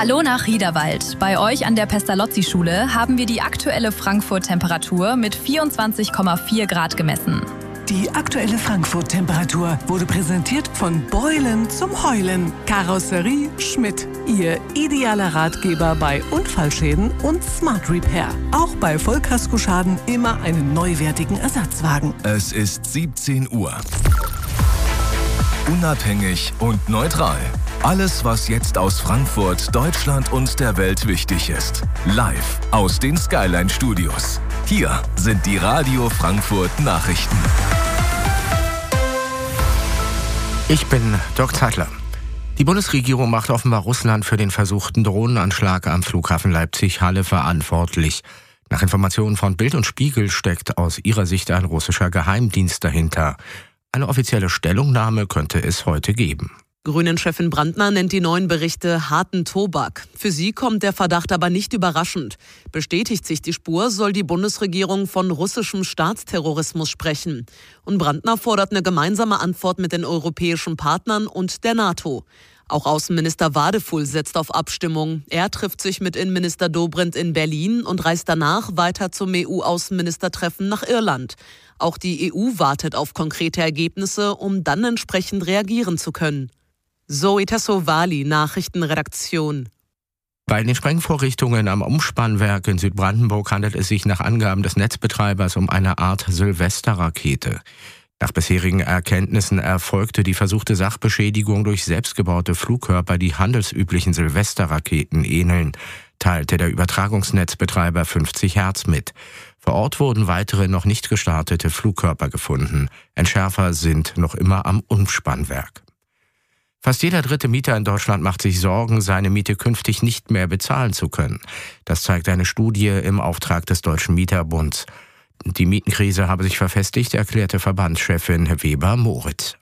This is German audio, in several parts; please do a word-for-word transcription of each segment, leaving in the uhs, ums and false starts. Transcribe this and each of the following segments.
Hallo nach Riederwald. Bei euch an der Pestalozzi-Schule haben wir die aktuelle Frankfurt-Temperatur mit vierundzwanzig Komma vier Grad gemessen. Die aktuelle Frankfurt-Temperatur wurde präsentiert von Beulen zum Heulen. Karosserie Schmidt. Ihr idealer Ratgeber bei Unfallschäden und Smart Repair. Auch bei Vollkaskoschaden immer einen neuwertigen Ersatzwagen. Es ist siebzehn Uhr. Unabhängig und neutral. Alles, was jetzt aus Frankfurt, Deutschland und der Welt wichtig ist. Live aus den Skyline Studios. Hier sind die Radio Frankfurt Nachrichten. Ich bin Dirk Zeitler. Die Bundesregierung macht offenbar Russland für den versuchten Drohnenanschlag am Flughafen Leipzig-Halle verantwortlich. Nach Informationen von Bild und Spiegel steckt aus ihrer Sicht ein russischer Geheimdienst dahinter. Eine offizielle Stellungnahme könnte es heute geben. Grünen-Chefin Brandner nennt die neuen Berichte harten Tobak. Für sie kommt der Verdacht aber nicht überraschend. Bestätigt sich die Spur, soll die Bundesregierung von russischem Staatsterrorismus sprechen. Und Brandner fordert eine gemeinsame Antwort mit den europäischen Partnern und der NATO. Auch Außenminister Wadefuhl setzt auf Abstimmung. Er trifft sich mit Innenminister Dobrindt in Berlin und reist danach weiter zum E U-Außenministertreffen nach Irland. Auch die E U wartet auf konkrete Ergebnisse, um dann entsprechend reagieren zu können. Zoe Tassovali, Nachrichtenredaktion. Bei den Sprengvorrichtungen am Umspannwerk in Südbrandenburg handelt es sich nach Angaben des Netzbetreibers um eine Art Silvesterrakete. Nach bisherigen Erkenntnissen erfolgte die versuchte Sachbeschädigung durch selbstgebaute Flugkörper, die handelsüblichen Silvesterraketen ähneln, teilte der Übertragungsnetzbetreiber fünfzig Hertz mit. Vor Ort wurden weitere noch nicht gestartete Flugkörper gefunden. Entschärfer sind noch immer am Umspannwerk. Fast jeder dritte Mieter in Deutschland macht sich Sorgen, seine Miete künftig nicht mehr bezahlen zu können. Das zeigt eine Studie im Auftrag des Deutschen Mieterbunds. Die Mietenkrise habe sich verfestigt, erklärte Verbandschefin Weber-Moritz.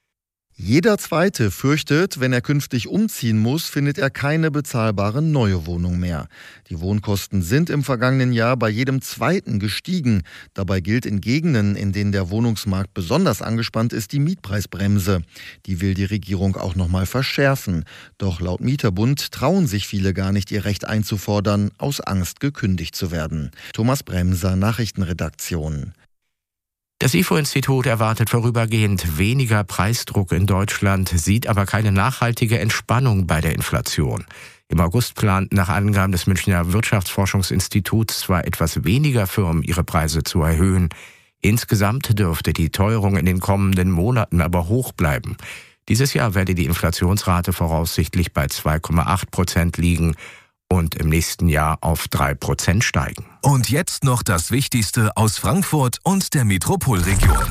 Jeder Zweite fürchtet, wenn er künftig umziehen muss, findet er keine bezahlbare neue Wohnung mehr. Die Wohnkosten sind im vergangenen Jahr bei jedem Zweiten gestiegen. Dabei gilt in Gegenden, in denen der Wohnungsmarkt besonders angespannt ist, die Mietpreisbremse. Die will die Regierung auch noch mal verschärfen. Doch laut Mieterbund trauen sich viele gar nicht, ihr Recht einzufordern, aus Angst gekündigt zu werden. Thomas Bremser, Nachrichtenredaktion. Das I F O-Institut erwartet vorübergehend weniger Preisdruck in Deutschland, sieht aber keine nachhaltige Entspannung bei der Inflation. Im August planten nach Angaben des Münchner Wirtschaftsforschungsinstituts zwar etwas weniger Firmen ihre Preise zu erhöhen. Insgesamt dürfte die Teuerung in den kommenden Monaten aber hoch bleiben. Dieses Jahr werde die Inflationsrate voraussichtlich bei zwei Komma acht Prozent liegen und im nächsten Jahr auf drei Prozent steigen. Und jetzt noch das Wichtigste aus Frankfurt und der Metropolregion.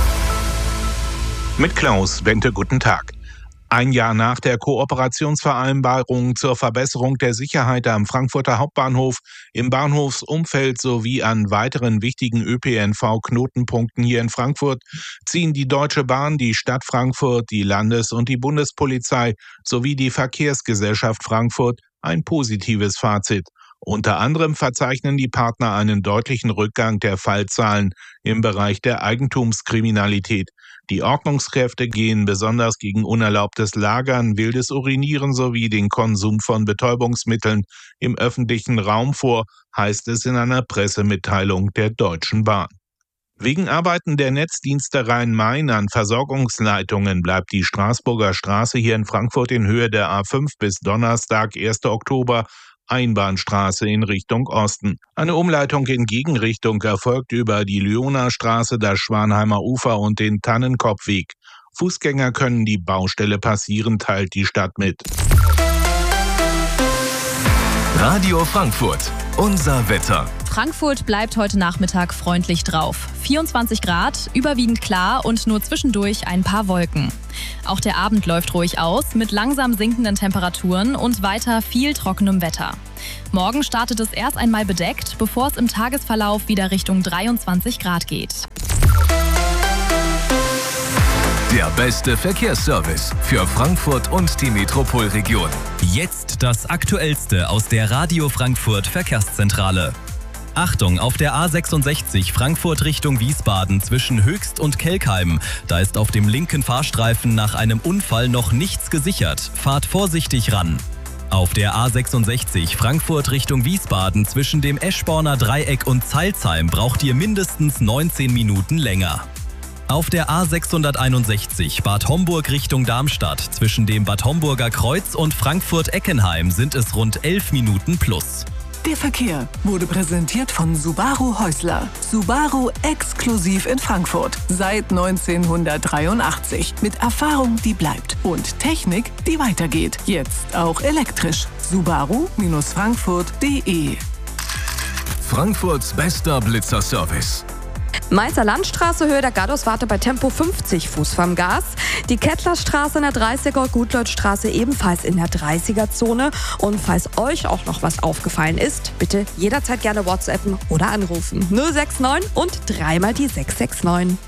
Mit Klaus Bente, guten Tag. Ein Jahr nach der Kooperationsvereinbarung zur Verbesserung der Sicherheit am Frankfurter Hauptbahnhof, im Bahnhofsumfeld sowie an weiteren wichtigen Ö P N V-Knotenpunkten hier in Frankfurt ziehen die Deutsche Bahn, die Stadt Frankfurt, die Landes- und die Bundespolizei sowie die Verkehrsgesellschaft Frankfurt ein positives Fazit. Unter anderem verzeichnen die Partner einen deutlichen Rückgang der Fallzahlen im Bereich der Eigentumskriminalität. Die Ordnungskräfte gehen besonders gegen unerlaubtes Lagern, wildes Urinieren sowie den Konsum von Betäubungsmitteln im öffentlichen Raum vor, heißt es in einer Pressemitteilung der Deutschen Bahn. Wegen Arbeiten der Netzdienste Rhein-Main an Versorgungsleitungen bleibt die Straßburger Straße hier in Frankfurt in Höhe der A fünf bis Donnerstag, ersten Oktober, Einbahnstraße in Richtung Osten. Eine Umleitung in Gegenrichtung erfolgt über die Lyoner Straße, das Schwanheimer Ufer und den Tannenkopfweg. Fußgänger können die Baustelle passieren, teilt die Stadt mit. Radio Frankfurt, unser Wetter. Frankfurt bleibt heute Nachmittag freundlich drauf. vierundzwanzig Grad, überwiegend klar und nur zwischendurch ein paar Wolken. Auch der Abend läuft ruhig aus, mit langsam sinkenden Temperaturen und weiter viel trockenem Wetter. Morgen startet es erst einmal bedeckt, bevor es im Tagesverlauf wieder Richtung dreiundzwanzig Grad geht. Der beste Verkehrsservice für Frankfurt und die Metropolregion. Jetzt das Aktuellste aus der Radio Frankfurt Verkehrszentrale. Achtung, auf der A sechsundsechzig Frankfurt Richtung Wiesbaden zwischen Höchst und Kelkheim. Da ist auf dem linken Fahrstreifen nach einem Unfall noch nichts gesichert. Fahrt vorsichtig ran. Auf der A sechsundsechzig Frankfurt Richtung Wiesbaden zwischen dem Eschborner Dreieck und Zeilsheim braucht ihr mindestens neunzehn Minuten länger. Auf der A sechshunderteinundsechzig Bad Homburg Richtung Darmstadt zwischen dem Bad Homburger Kreuz und Frankfurt-Eckenheim sind es rund elf Minuten plus. Der Verkehr wurde präsentiert von Subaru Häusler. Subaru exklusiv in Frankfurt. Seit neunzehnhundertdreiundachtzig. Mit Erfahrung, die bleibt. Und Technik, die weitergeht. Jetzt auch elektrisch. Subaru Frankfurt punkt de. Frankfurts bester Blitzerservice. Mainzer Landstraße, Höhe der Garduswarte bei Tempo fünfzig, Fuß vom Gas. Die Kettlerstraße in der dreißiger, Gutleutstraße ebenfalls in der dreißiger-Zone. Und falls euch auch noch was aufgefallen ist, bitte jederzeit gerne WhatsAppen oder anrufen. null sechs neun und dreimal die sechs sechs neun.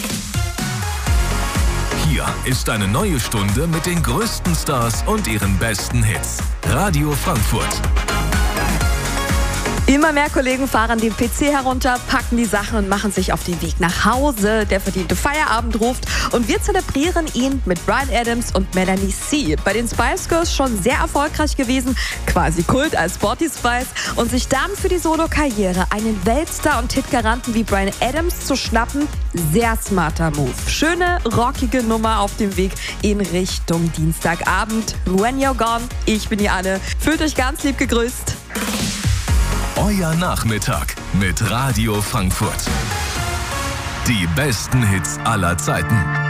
Hier ist eine neue Stunde mit den größten Stars und ihren besten Hits. Radio Frankfurt. Immer mehr Kollegen fahren den P C herunter, packen die Sachen und machen sich auf den Weg nach Hause. Der verdiente Feierabend ruft und wir zelebrieren ihn mit Bryan Adams und Melanie C. Bei den Spice Girls schon sehr erfolgreich gewesen, quasi Kult als Sporty Spice. Und sich dann für die Solo-Karriere einen Weltstar und Hitgaranten wie Bryan Adams zu schnappen, sehr smarter Move. Schöne, rockige Nummer auf dem Weg in Richtung Dienstagabend. When you're gone, ich bin die Anne. Fühlt euch ganz lieb gegrüßt. Euer Nachmittag mit Radio Frankfurt. Die besten Hits aller Zeiten.